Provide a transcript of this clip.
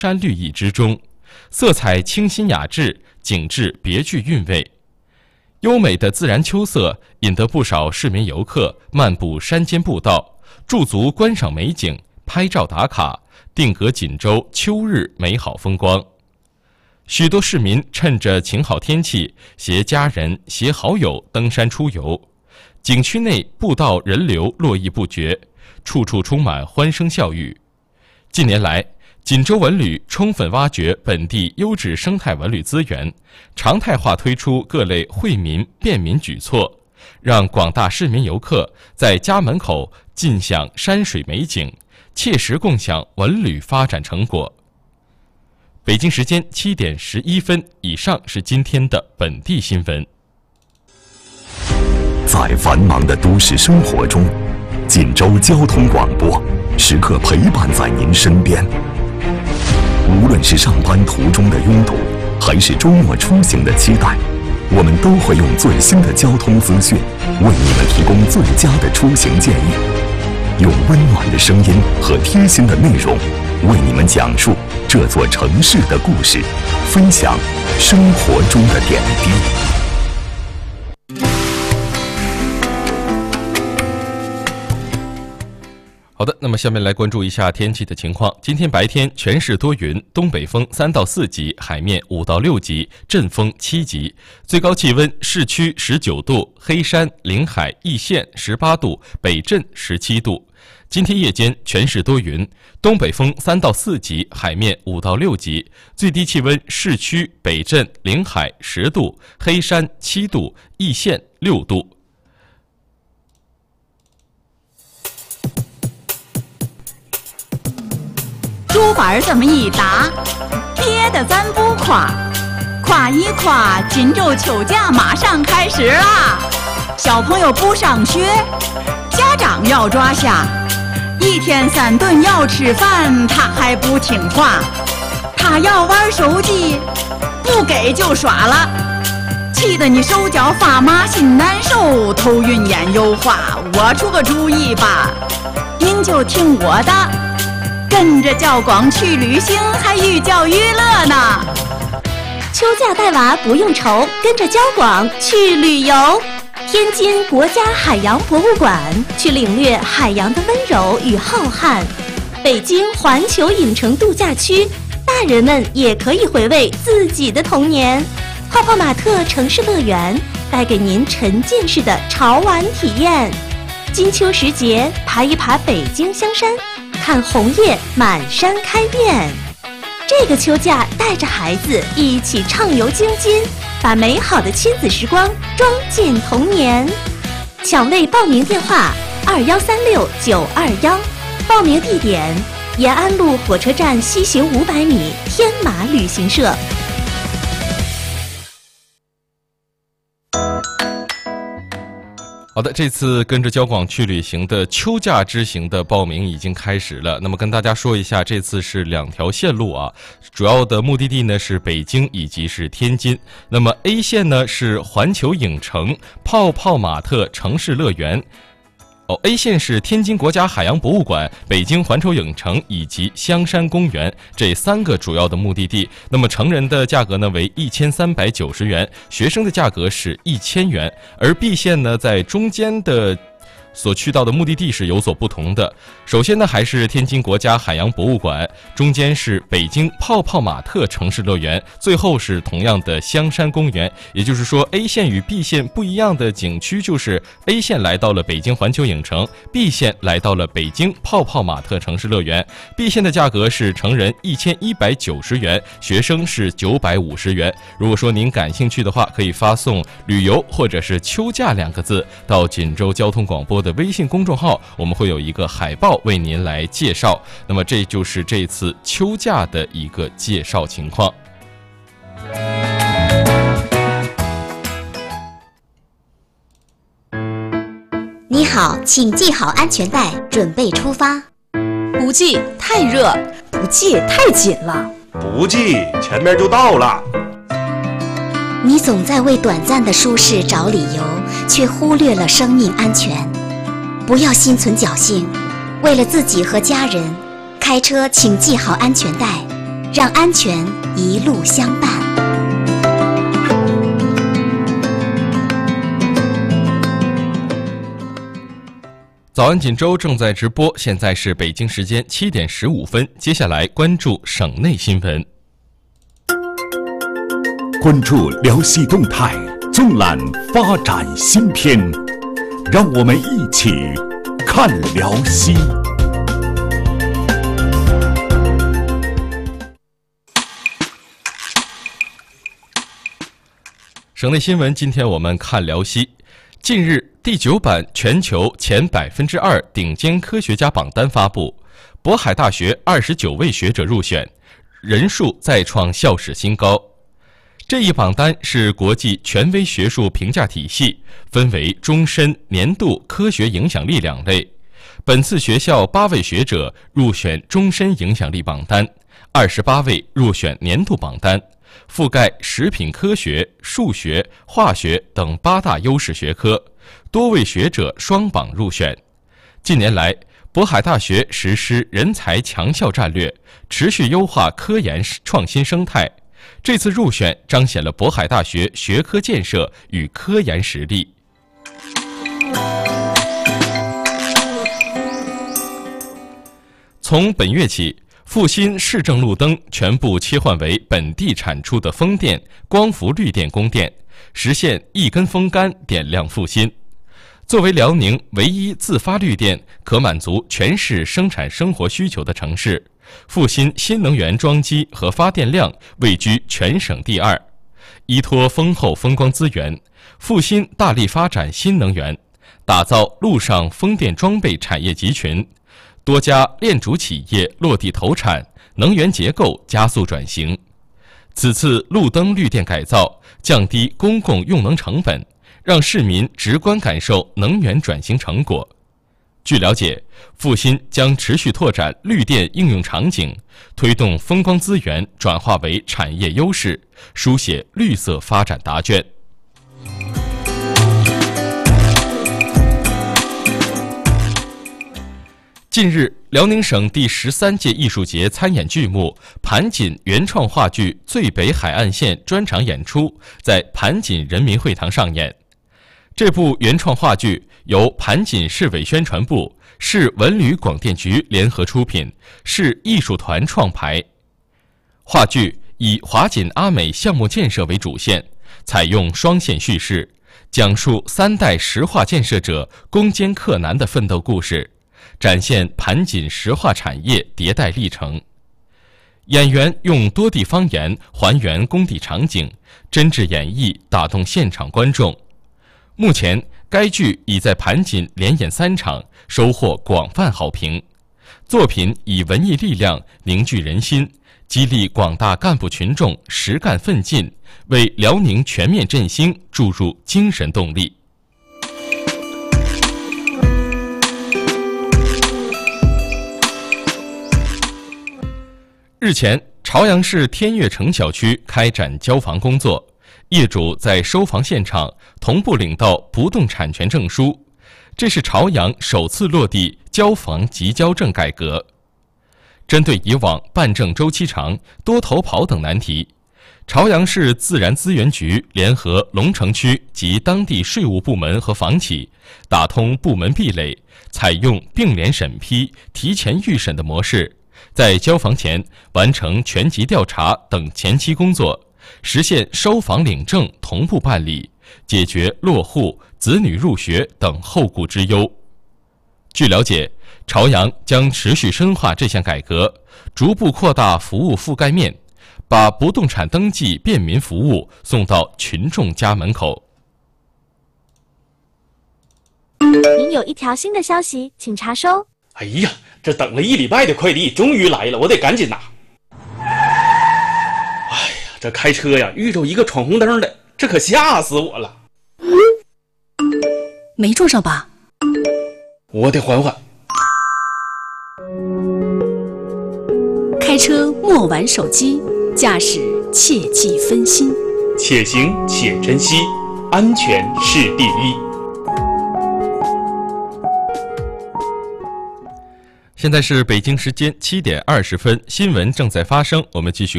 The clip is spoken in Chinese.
山绿意之中，色彩清新雅致，景致别具韵味。优美的自然秋色引得不少市民游客漫步山间步道，驻足观赏美景，拍照打卡，定格锦州秋日美好风光。许多市民趁着晴好天气，携家人携好友登山出游。景区内步道人流络绎不绝，处处充满欢声笑语。近年来，锦州文旅充分挖掘本地优质生态文旅资源，常态化推出各类惠民便民举措，让广大市民游客在家门口尽享山水美景，切实共享文旅发展成果。北京时间7点11分，以上是今天的本地新闻。 在繁忙的都市生活中，锦州交通广播时刻陪伴在您身边。无论是上班途中的拥堵，还是周末出行的期待，我们都会用最新的交通资讯，为你们提供最佳的出行建议，用温暖的声音和贴心的内容，为你们讲述这座城市的故事，分享生活中的点滴。 好的，那么下面来关注一下天气的情况。今天白天全市多云，东北风3到4级，海面5到6级，阵风7级。最高气温市区19度，黑山、临海、易县18度，北镇17度。今天夜间全市多云，东北风3到4级，海面5到6级，最低气温市区、北镇、临海10度，黑山7度，易县6度。 竹板这么一打，跌得咱不垮，垮一垮，锦州秋假马上开始啦！小朋友不上学，家长要抓瞎，1天3顿要吃饭，他还不听话，他要玩手机，不给就耍了，气得你手脚发麻，心难受，头晕眼油花。我出个主意吧，您就听我的。跟着教广去旅行，还寓教于乐呢。 秋假带娃不用愁，跟着教广去旅游。天津国家海洋博物馆去领略海洋的温柔与浩瀚。北京环球影城度假区，大人们也可以回味自己的童年。泡泡玛特城市乐园带给您沉浸式的潮玩体验。金秋时节，爬一爬北京香山，看红叶满山开遍。这个秋假带着孩子一起畅游京津，把美好的亲子时光装进童年。抢位报名电话2136-921，报名地点延安路火车站西行500米，天马旅行社。 好的，这次跟着交广去旅行的秋假之行的报名已经开始了。那么跟大家说一下，这次是2条线路啊，主要的目的地呢是北京以及是天津。那么 A 线呢是环球影城、泡泡玛特城市乐园。A 线是天津国家海洋博物馆、北京环球影城以及香山公园这3个主要的目的地。那么成人的价格呢为1390元，学生的价格是1000元。而 B 线呢在中间的所去到的目的地是有所不同的。首先呢还是天津国家海洋博物馆，中间是北京泡泡玛特城市乐园，最后是同样的香山公园。也就是说 A 线与 B 线不一样的景区，就是 A 线来到了北京环球影城， B 线来到了北京泡泡玛特城市乐园。 B 线的价格是成人1190元，学生是950元。如果说您感兴趣的话，可以发送旅游或者是秋假2个字到锦州交通广播的微信公众号，我们会有一个海报为您来介绍。那么这就是这次秋假的一个介绍情况。 你好，请系好安全带，准备出发。 不系太热，不系太紧了， 不系前面就到了。 你总在为短暂的舒适找理由，却忽略了生命安全。不要心存侥幸，为了自己和家人，开车请系好安全带， 让安全一路相伴。 早安锦州正在直播，现在是北京时间7点15分。接下来关注省内新闻， 关注辽西动态，纵览发展新篇，让我们一起看辽西。 省内新闻，今天我们看辽西。近日，第9版全球前2%顶尖科学家榜单发布，渤海大学29位学者入选，人数再创校史新高。这一榜单是国际权威学术评价体系，分为终身、年度科学影响力2类。本次学校8位学者入选终身影响力榜单，28位入选年度榜单，覆盖食品科学、数学、化学等8大优势学科，多位学者双榜入选。近年来，渤海大学实施人才强校战略，持续优化科研创新生态。这次入选彰显了渤海大学学科建设与科研实力。从本月起，阜新市政路灯全部切换为本地产出的风电、光伏绿电供电，实现一根风杆点亮阜新。作为辽宁唯一自发绿电可满足全市生产生活需求的城市，阜新新能源装机和发电量位居全省第2。依托丰厚风光资源，阜新大力发展新能源，打造陆上风电装备产业集群，多家链主企业落地投产，能源结构加速转型。此次路灯绿电改造，降低公共用能成本，让市民直观感受能源转型成果。据了解，阜新将持续拓展绿电应用场景，推动风光资源转化为产业优势，书写绿色发展答卷。近日，辽宁省第13届艺术节参演剧目盘锦原创话剧《最北海岸线》专场演出在盘锦人民会堂上演。这部原创话剧由盘锦市委宣传部、市文旅广电局联合出品，市艺术团创排。话剧以华锦阿美项目建设为主线，采用双线叙事，讲述3代石化建设者攻坚克难的奋斗故事，展现盘锦石化产业迭代历程。演员用多地方言还原工地场景，真挚演绎，打动现场观众。目前，该剧已在盘锦连演3场，收获广泛好评。作品以文艺力量凝聚人心，激励广大干部群众实干奋进，为辽宁全面振兴注入精神动力。日前，朝阳市天悦城小区开展交房工作，业主在收房现场同步领到不动产权证书，这是朝阳首次落地交房即交证改革。针对以往办证周期长、多头跑等难题，朝阳市自然资源局联合龙城区及当地税务部门和房企，打通部门壁垒，采用并联审批、提前预审的模式，在交房前完成全籍调查等前期工作，实现收房领证同步办理，解决落户、子女入学等后顾之忧。据了解，朝阳将持续深化这项改革，逐步扩大服务覆盖面，把不动产登记便民服务送到群众家门口。 您有一条新的消息，请查收。 哎呀，这等了1礼拜的快递终于来了，我得赶紧拿。哎呀，这开车呀遇着一个闯红灯的，这可吓死我了。 没撞上吧？ 我得缓缓。 开车莫玩手机，驾驶切忌分心， 且行且珍惜，安全是第一。 现在是北京时间7点20分，新闻正在发生，我们继续